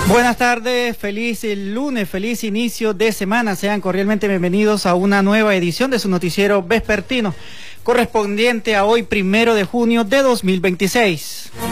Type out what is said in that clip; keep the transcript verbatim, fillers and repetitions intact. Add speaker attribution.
Speaker 1: Buenas tardes, feliz lunes, feliz inicio de semana. Sean cordialmente bienvenidos a una nueva edición de su noticiero vespertino, correspondiente a hoy, primero de junio de dos mil veintiséis.